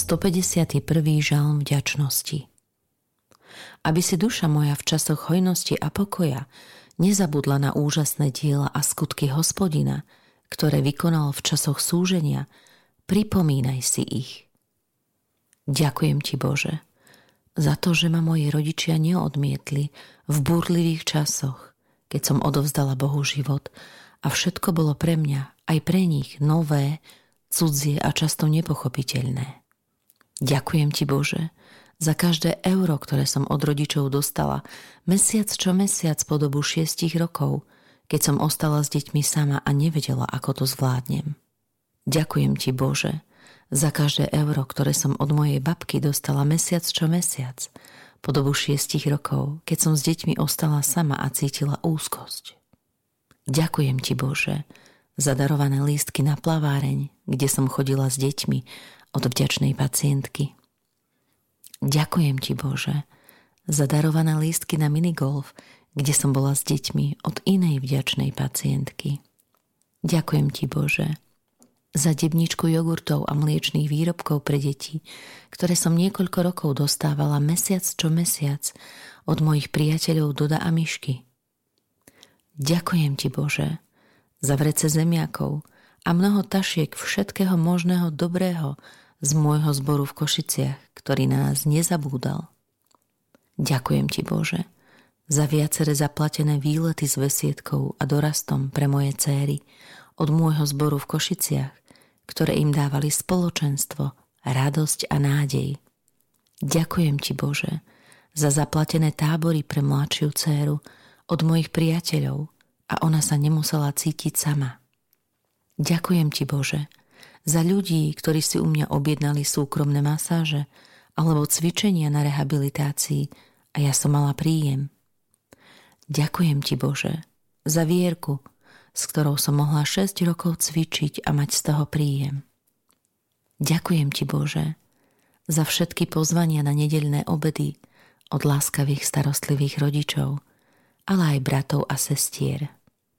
151. žalm vďačnosti. Aby si duša moja v časoch hojnosti a pokoja nezabudla na úžasné diela a skutky Hospodina, ktoré vykonal v časoch súženia, pripomínaj si ich. Ďakujem ti, Bože, za to, že ma moji rodičia neodmietli v búrlivých časoch, keď som odovzdala Bohu život a všetko bolo pre mňa, aj pre nich, nové, cudzie a často nepochopiteľné. Ďakujem ti, Bože, za každé euro, ktoré som od rodičov dostala, mesiac čo mesiac po dobu 6 rokov, keď som ostala s deťmi sama a nevedela, ako to zvládnem. Ďakujem ti, Bože, za každé euro, ktoré som od mojej babky dostala mesiac čo mesiac, po dobu 6 rokov, keď som s deťmi ostala sama a cítila úzkosť. Ďakujem ti, Bože, za darované lístky na plaváreň, kde som chodila s deťmi od vďačnej pacientky. Ďakujem ti, Bože, za darované lístky na minigolf, kde som bola s deťmi od inej vďačnej pacientky. Ďakujem ti, Bože, za debničku jogurtov a mliečných výrobkov pre deti, ktoré som niekoľko rokov dostávala mesiac čo mesiac od mojich priateľov Doda a Mišky. Ďakujem ti, Bože, za vrece zemiakov a mnoho tašiek všetkého možného dobrého z môjho zboru v Košiciach, ktorý na nás nezabúdal. Ďakujem ti, Bože, za viaceré zaplatené výlety s besiedkou a dorastom pre moje céry od môjho zboru v Košiciach, ktoré im dávali spoločenstvo, radosť a nádej. Ďakujem ti, Bože, za zaplatené tábory pre mladšiu dcéru od mojich priateľov a ona sa nemusela cítiť sama. Ďakujem ti, Bože, za ľudí, ktorí si u mňa objednali súkromné masáže alebo cvičenia na rehabilitácii a ja som mala príjem. Ďakujem ti, Bože, za Vierku, s ktorou som mohla 6 rokov cvičiť a mať z toho príjem. Ďakujem ti, Bože, za všetky pozvania na nedeľné obedy od láskavých starostlivých rodičov, ale aj bratov a sestier.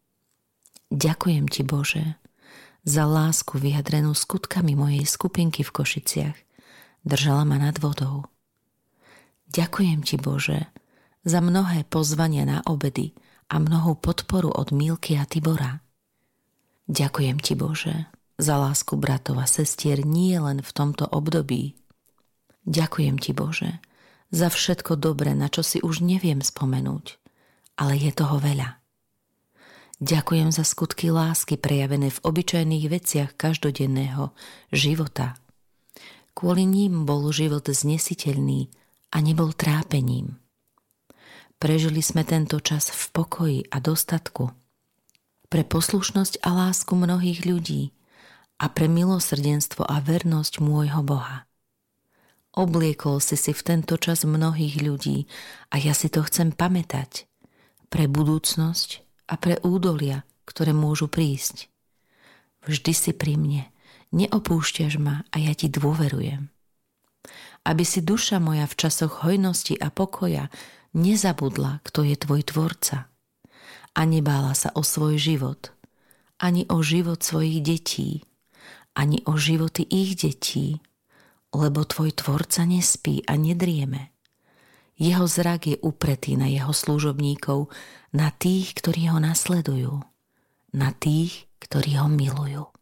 Ďakujem ti, Bože, za lásku vyjadrenú skutkami mojej skupinky v Košiciach. Držala ma nad vodou. Ďakujem ti, Bože, za mnohé pozvania na obedy a mnohú podporu od Milky a Tibora. Ďakujem ti, Bože, za lásku bratov a sestier nie len v tomto období. Ďakujem ti, Bože, za všetko dobré, na čo si už neviem spomenúť, ale je toho veľa. Ďakujem za skutky lásky prejavené v obyčajných veciach každodenného života. Kvôli ním bol život znesiteľný a nebol trápením. Prežili sme tento čas v pokoji a dostatku. Pre poslušnosť a lásku mnohých ľudí a pre milosrdenstvo a vernosť môjho Boha. Obliekol si v tento čas mnohých ľudí a ja si to chcem pamätať pre budúcnosť a pre údolia, ktoré môžu prísť. Vždy si pri mne, neopúšťaš ma a ja ti dôverujem. Aby si duša moja v časoch hojnosti a pokoja nezabudla, kto je tvoj tvorca a nebála sa o svoj život, ani o život svojich detí, ani o životy ich detí, lebo tvoj tvorca nespí a nedrieme. Jeho zrak je upretý na jeho služobníkov, na tých, ktorí ho nasledujú, na tých, ktorí ho milujú.